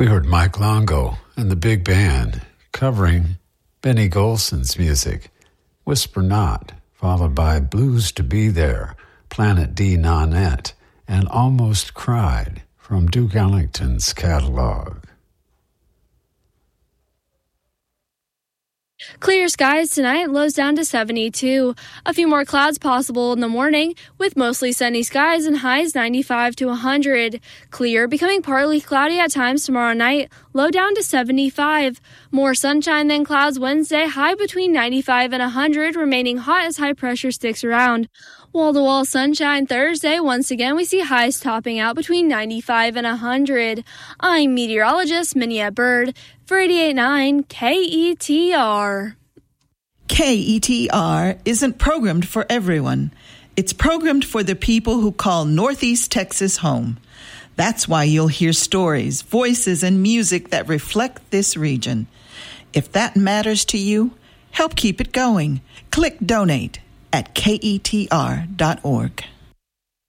We heard Mike Longo and the Big Band covering Benny Golson's music, Whisper Not, followed by Blues to Be There, Planet D Nanette, and Almost Cried from Duke Ellington's catalog. Clear skies tonight, lows down to 72. A few more clouds possible in the morning, with mostly sunny skies and highs 95 to 100. Clear, becoming partly cloudy at times tomorrow night, low down to 75. More sunshine than clouds Wednesday, high between 95 and 100, remaining hot as high pressure sticks around. Wall-to-wall sunshine Thursday. Once again, we see highs topping out between 95 and 100. I'm meteorologist Minia Bird for 88.9 KETR. KETR isn't programmed for everyone. It's programmed for the people who call Northeast Texas home. That's why you'll hear stories, voices, and music that reflect this region. If that matters to you, help keep it going. Click donate at ketr.org.